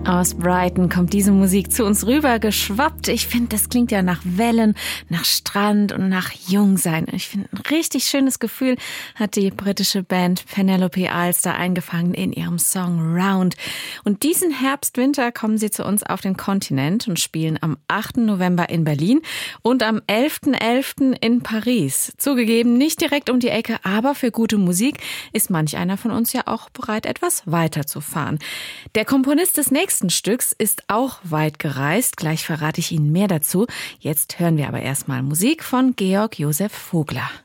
Aus Brighton kommt diese Musik zu uns rüber geschwappt. Ich finde, das klingt ja nach Wellen, nach Strand und nach Jungsein. Ich finde, ein richtig schönes Gefühl hat die britische Band Penelope Alster eingefangen in ihrem Song Round. Und diesen Herbst-Winter kommen sie zu uns auf den Kontinent und spielen am 8. November in Berlin und am 11.11. in Paris. Zugegeben, nicht direkt um die Ecke, aber für gute Musik ist manch einer von uns ja auch bereit, etwas weiterzufahren. Der Komponist des nächsten Stücks ist auch weit gereist. Gleich verrate ich Ihnen mehr dazu. Jetzt hören wir aber erstmal Musik von Georg Josef Vogler.